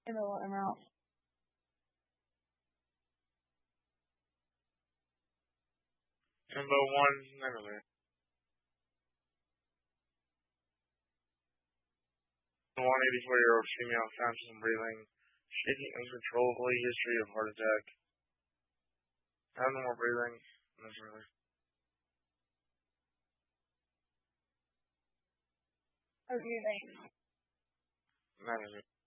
Let him out. Info 1, negative. 184-year-old female found some breathing, shaking uncontrollably, history of heart attack. Have no more breathing. No further. What do you think? Negative.